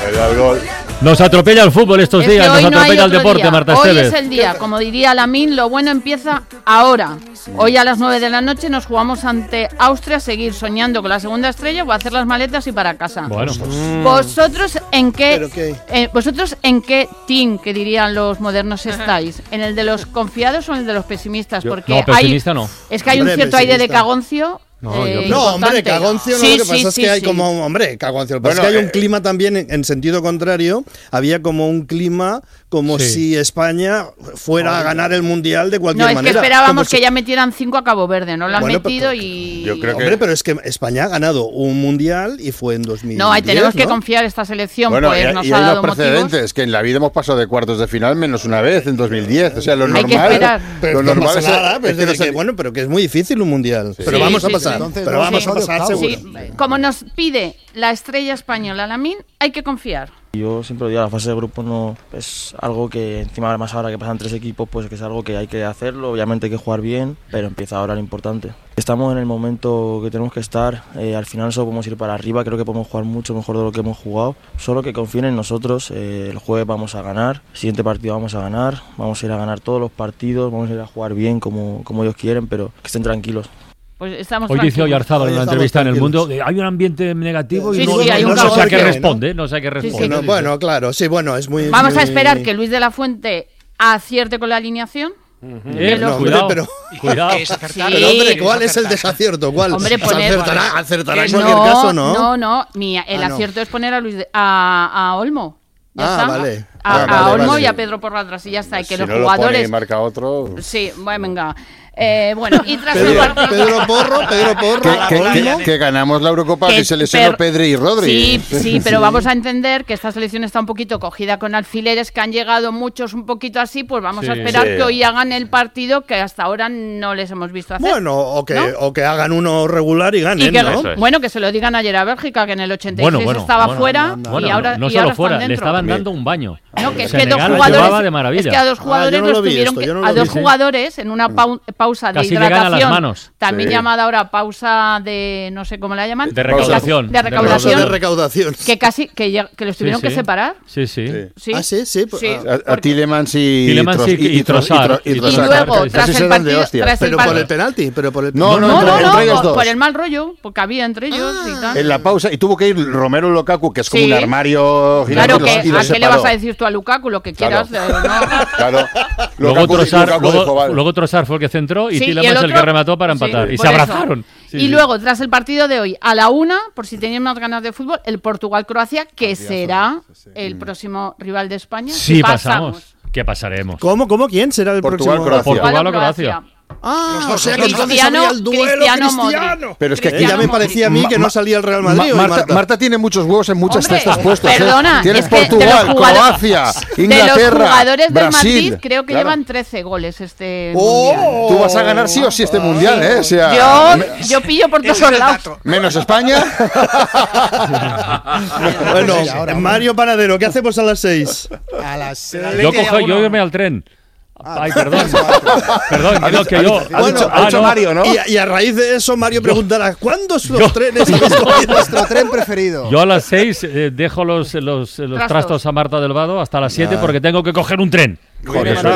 El gol. Nos atropella el fútbol estos días, nos atropella el deporte, día. Marta Hoy Esteves. es el día, como diría Lamine, lo bueno empieza ahora. Hoy a las 9 de la noche nos jugamos ante Austria, seguir soñando con la segunda estrella o hacer las maletas y para casa. Bueno, ¿Vosotros en ¿Pero qué, qué? vosotros en qué team, que dirían los modernos, estáis? ¿En el de los confiados o en el de los pesimistas? Porque no, pesimista no. Es que hay un Hombre, cierto aire de pesimista. cagoncio. No, yo creo- No, hombre, importante. Cagoncio no, Sí, lo que sí, pasa es sí, que hay sí. como, hombre, Cagoncio, lo que pasa Bueno, es que hay un clima también en sentido contrario, había como un clima como Sí. si España fuera a ganar el Mundial de cualquier No, es manera. que esperábamos Como que si- ya metieran 5 a Cabo Verde, no lo han Bueno, metido pero- y... Yo creo que- Hombre, pero es que España ha ganado un Mundial y fue en 2010, No, ahí tenemos que ¿no? confiar esta selección, Bueno, pues y nos hay ha unos dado motivos. precedentes, que en la vida hemos pasado de cuartos de final menos una vez, en 2010. O sea, lo Hay normal... que esperar. Pero lo no normal pasa nada, pero es que es no de que, se- bueno, pero que es muy difícil un Mundial. Pero Sí, vamos a sí, pasar, sí. Entonces, pero no vamos hemos a pasar pasado de seguro. Sí, como nos pide la estrella española Lamine, hay que confiar. Yo siempre lo digo, la fase de grupos no es algo que encima además ahora que pasan 3 equipos, pues que es algo que hay que hacerlo, obviamente hay que jugar bien, pero empieza ahora lo importante. Estamos en el momento que tenemos que estar, al final solo podemos ir para arriba, creo que podemos jugar mucho mejor de lo que hemos jugado, solo que confíen en nosotros, el jueves vamos a ganar, el siguiente partido vamos a ganar, vamos a ir a ganar todos los partidos, vamos a ir a jugar bien como ellos quieren, pero que estén tranquilos. Pues estamos Hoy dice tranquilos. Oyarzábal en una Hoy estamos entrevista en El Mundo, tranquilos. hay un ambiente negativo y Sí, no, sí, hay un no sé a cagón qué que, responde, no sé a qué sí. responde. Bueno, bueno, claro, sí, bueno, es muy... Vamos a muy- esperar que Luis de la Fuente acierte con la alineación. No, hombre, Cuidado, pero- cuidado. Sí. Pero, hombre, ¿cuál es el desacierto? ¿Cuál? Hombre, Pues poner- acertará en cualquier caso, ¿no? No, el Ah, no. acierto es poner a a Olmo. Ya Ah, está. vale. A Vale, Olmo vale. y a Pedro por atrás y ya está. Y que Si los no lo pone jugadores... y marca otro... Sí, bueno, venga. Bueno, y tras el Pedro, partido... Pedro Porro, Que ganamos la Eurocopa Que que se lesionó Pedri y Rodri. Sí, pero vamos a entender que esta selección está un poquito cogida con alfileres, que han llegado muchos un poquito así, pues vamos a Sí. esperar Sí. que hoy hagan el partido que hasta ahora no les hemos visto hacer. Bueno, o que, ¿no? o que hagan uno regular y Y ganen, que, ¿no? Eso es. bueno, que se lo digan ayer a Bélgica, que en el 86 estaba fuera Bueno, y ahora, no y solo ahora fuera, están le dentro. estaban dando un baño. No, que es que Senegal dos lo jugadores, llevaba de maravilla. es que a dos jugadores yo no lo los vi tuvieron esto, que, yo no lo a vi, dos sí. jugadores en una pausa de Casi llegan a las hidratación, manos. también Sí. llamada ahora pausa de no sé cómo la llaman, De recaudación. de recaudación, De recaudación. que casi que los tuvieron que separar. Sí, sí. Sí. Sí. Ah, sí, pues, Sí. A Tillemans y Tillemans y Trossard. Y Trossard. luego Casi tras se el dan de partido, hostias. tras el Pero por partido, el penalti, pero por el No, no, entre ellos dos. por el mal rollo, porque había entre ellos y tal. En la pausa, y tuvo que ir Romelu Lukaku, que es como Sí. un armario Claro, gigante, que y ¿a los qué le separó. vas a decir tú a Lukaku? Lo que quieras. Claro. No. Claro. Luego Lukaku dijo, vale. Trossard fue el que centró y Sí, Tillemans el otro- que remató para empatar. sí, y por se eso. abrazaron. Sí, y sí. luego, tras el partido de hoy, a la 1, por si tenían más ganas de fútbol, el Portugal-Croacia, que será el próximo rival de España. Sí, si pasamos. ¿Qué pasaremos? ¿Cómo? ¿Quién será el Portugal, próximo? Croacia. Portugal o Croacia. Ah, o sea que entonces Cristiano, había el duelo Cristiano cristiano. Pero es que aquí Cristiano Ya me parecía a mí que no salía el Real Madrid. hoy, Marta tiene muchos huevos en muchas Hombre, cestas puestos. perdona, Tienes es que de los Portugal, jugadores- Croacia, de Inglaterra, los jugadores del Brasil. Madrid, creo que Claro. llevan 13 goles este ¡Oh! mundial. Tú vas a ganar sí o sí este mundial, ¿eh? O sea, Yo pillo por todos lados. menos España. Bueno, ahora, Mario Panadero, ¿qué hacemos a las 6? A las Yo irme al tren. Ay, perdón. Perdón, Ha no, dicho- que ha yo. dicho- ha dicho no. Mario, ¿no? Y a raíz de eso, Mario preguntará, ¿cuántos los trenes habéis cogido? Nuestro tren preferido. Yo a las 6 dejo los trastos a Marta del Vado hasta las 7 porque tengo que coger un tren. Joder,